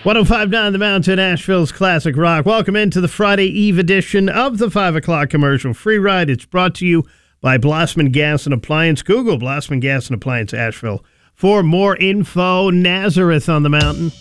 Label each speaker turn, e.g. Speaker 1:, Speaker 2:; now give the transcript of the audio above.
Speaker 1: 105.9 The Mountain, Asheville's classic rock. Welcome into the Friday Eve edition of the 5 o'clock commercial free ride. It's brought to you by Blossman Gas and Appliance. Google Blossman Gas and Appliance Asheville for more info. Nazareth on the Mountain.